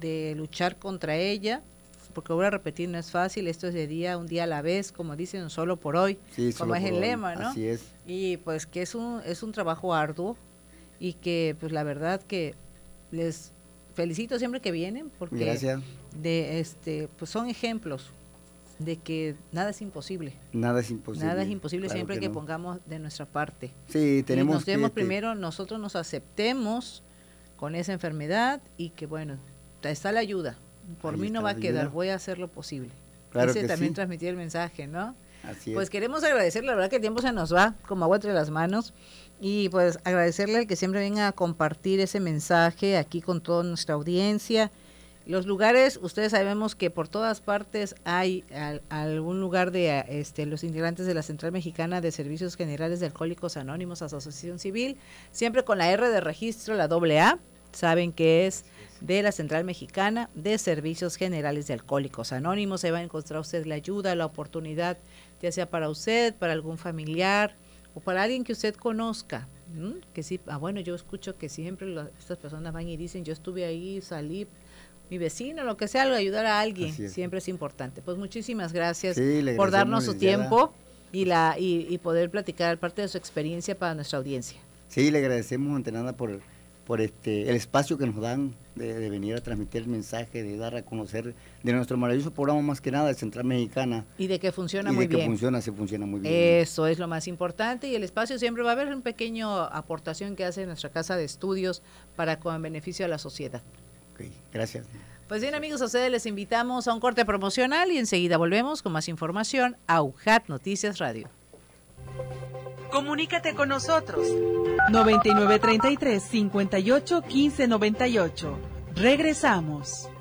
de luchar contra ella, porque voy a repetir, no es fácil, esto es de un día a la vez, como dicen, solo por hoy, Sí, como es el lema, ¿no? Así es. Y pues que es un trabajo arduo y que pues la verdad que les felicito siempre que vienen, porque gracias. Pues son ejemplos de que nada es imposible. Nada es imposible. Nada es imposible, claro siempre que no. pongamos de nuestra parte. Sí, tenemos y nos demos primero, nosotros nos aceptemos con esa enfermedad y que bueno, está la ayuda. Por mí no va a quedar, voy a hacer lo posible. Claro Ese que también sí. transmitir el mensaje, ¿no? Así es. Pues queremos agradecerle, la verdad que el tiempo se nos va como agua entre las manos, y pues agradecerle al que siempre venga a compartir ese mensaje aquí con toda nuestra audiencia. Los lugares, ustedes sabemos que por todas partes hay algún lugar de los integrantes de la Central Mexicana de Servicios Generales de Alcohólicos Anónimos, Asociación Civil, siempre con la R de registro, la AA, saben que es de la Central Mexicana de Servicios Generales de Alcohólicos Anónimos. Se va a encontrar usted la ayuda, la oportunidad, ya sea para usted, para algún familiar o para alguien que usted conozca. Que sí, bueno, yo escucho que siempre estas personas van y dicen, yo estuve ahí, salí, mi vecino, lo que sea, ayudar a alguien, siempre es importante. Pues muchísimas gracias por darnos su tiempo y poder platicar parte de su experiencia para nuestra audiencia. Sí, le agradecemos ante nada por el espacio que nos dan de venir a transmitir el mensaje, de dar a conocer de nuestro maravilloso programa, más que nada de Central Mexicana. Y de que funciona muy bien. Y de que funciona muy bien. Eso es lo más importante, y el espacio siempre va a haber una pequeña aportación que hace nuestra casa de estudios con beneficio a la sociedad. Ok, gracias. Pues bien, amigos, a ustedes les invitamos a un corte promocional y enseguida volvemos con más información a UJAT Noticias Radio. Comunícate con nosotros. 9933-581598. Regresamos.